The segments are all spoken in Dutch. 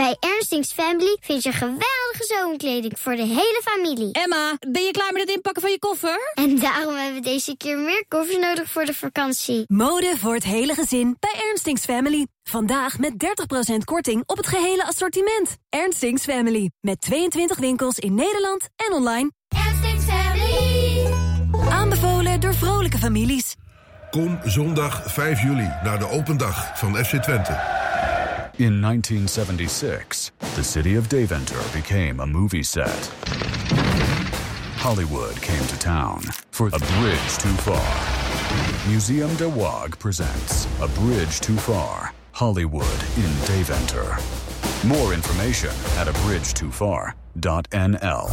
Bij Ernstings Family vind je geweldige zomerkleding voor de hele familie. Emma, ben je klaar met het inpakken van je koffer? En daarom hebben we deze keer meer koffers nodig voor de vakantie. Mode voor het hele gezin bij Ernstings Family. Vandaag met 30% korting op het gehele assortiment. Ernstings Family. Met 22 winkels in Nederland en online. Ernstings Family. Aanbevolen door vrolijke families. Kom zondag 5 juli naar de open dag van FC Twente. In 1976, the city of Deventer became a movie set. Hollywood came to town for A Bridge Too Far. Museum de Waag presents A Bridge Too Far, Hollywood in Deventer. More information at abridgetofar.nl.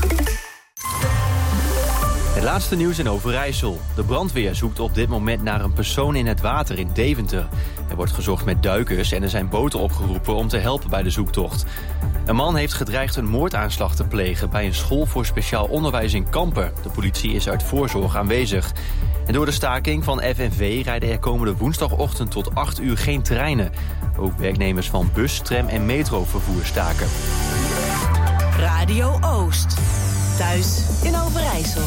Het laatste nieuws in Overijssel. De brandweer zoekt op dit moment naar een persoon in het water in Deventer. Er wordt gezocht met duikers en er zijn boten opgeroepen om te helpen bij de zoektocht. Een man heeft gedreigd een moordaanslag te plegen bij een school voor speciaal onderwijs in Kampen. De politie is uit voorzorg aanwezig. En door de staking van FNV rijden er komende woensdagochtend tot 8 uur geen treinen. Ook werknemers van bus, tram en metrovervoer staken. Radio Oost. Thuis in Overijssel.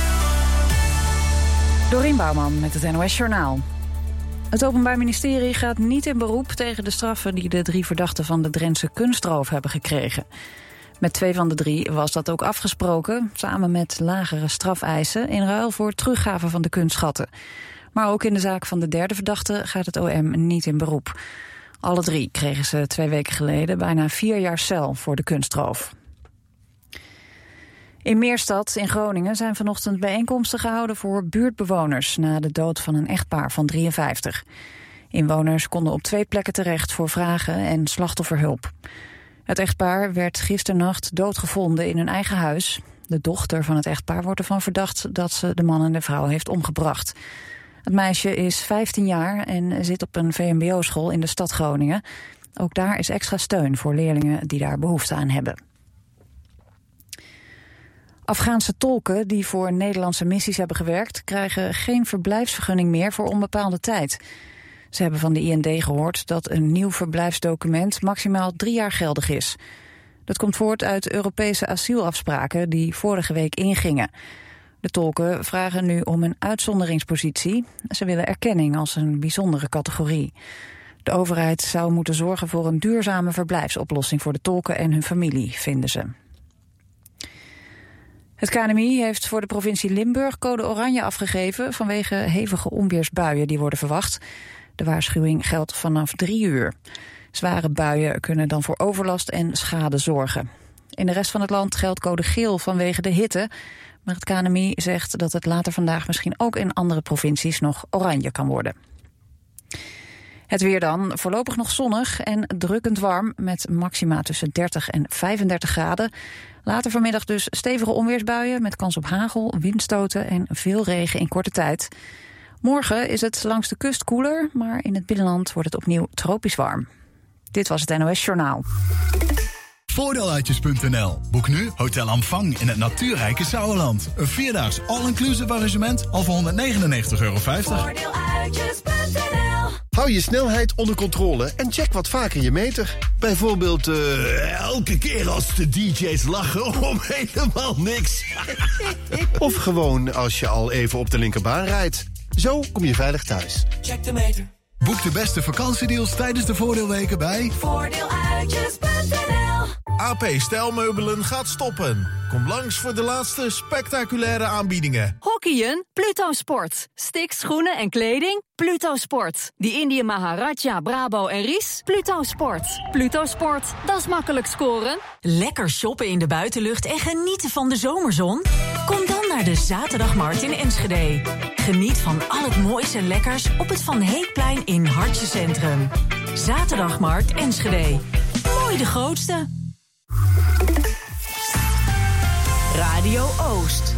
Dorien Bouwman met het NOS Journaal. Het Openbaar Ministerie gaat niet in beroep tegen de straffen die de 3 verdachten van de Drentse kunstroof hebben gekregen. Met 2 van de 3 was dat ook afgesproken, samen met lagere strafeisen in ruil voor teruggave van de kunstschatten. Maar ook in de zaak van de 3e verdachte gaat het OM niet in beroep. Alle 3 kregen ze 2 weken geleden bijna 4 jaar cel voor de kunstroof. In Meerstad in Groningen zijn vanochtend bijeenkomsten gehouden voor buurtbewoners na de dood van een echtpaar van 53. Inwoners konden op 2 plekken terecht voor vragen en slachtofferhulp. Het echtpaar werd gisternacht doodgevonden in hun eigen huis. De dochter van het echtpaar wordt ervan verdacht dat ze de man en de vrouw heeft omgebracht. Het meisje is 15 jaar en zit op een VMBO-school in de stad Groningen. Ook daar is extra steun voor leerlingen die daar behoefte aan hebben. Afghaanse tolken die voor Nederlandse missies hebben gewerkt krijgen geen verblijfsvergunning meer voor onbepaalde tijd. Ze hebben van de IND gehoord dat een nieuw verblijfsdocument maximaal 3 jaar geldig is. Dat komt voort uit Europese asielafspraken die vorige week ingingen. De tolken vragen nu om een uitzonderingspositie. Ze willen erkenning als een bijzondere categorie. De overheid zou moeten zorgen voor een duurzame verblijfsoplossing voor de tolken en hun familie, vinden ze. Het KNMI heeft voor de provincie Limburg code oranje afgegeven vanwege hevige onweersbuien die worden verwacht. De waarschuwing geldt vanaf 3 uur. Zware buien kunnen dan voor overlast en schade zorgen. In de rest van het land geldt code geel vanwege de hitte. Maar het KNMI zegt dat het later vandaag misschien ook in andere provincies nog oranje kan worden. Het weer dan, voorlopig nog zonnig en drukkend warm met maxima tussen 30 en 35 graden. Later vanmiddag dus stevige onweersbuien met kans op hagel, windstoten en veel regen in korte tijd. Morgen is het langs de kust koeler, maar in het binnenland wordt het opnieuw tropisch warm. Dit was het NOS Journaal. Voordeeluitjes.nl. Boek nu Hotel Amfang in het natuurrijke Sauerland. Een 4-daags all-inclusive arrangement al voor €199,50. Voordeeluitjes.nl. Hou je snelheid onder controle en check wat vaker je meter. Bijvoorbeeld elke keer als de DJ's lachen om helemaal niks. Of gewoon als je al even op de linkerbaan rijdt. Zo kom je veilig thuis. Check de meter. Boek de beste vakantiedeals tijdens de voordeelweken bij Voordeeluitjes.nl. AP Stijlmeubelen gaat stoppen. Kom langs voor de laatste spectaculaire aanbiedingen. Hockeyen? Pluto Sport. Sticks, schoenen en kleding? Pluto Sport. Die Indië Maharaja, Brabo en Ries? Pluto Sport. Pluto Sport, dat is makkelijk scoren. Lekker shoppen in de buitenlucht en genieten van de zomerzon? Kom dan naar de Zaterdagmarkt in Enschede. Geniet van al het moois en lekkers op het Van Heekplein in Hartje Centrum. Zaterdagmarkt Enschede. Mooi de grootste. Radio Oost.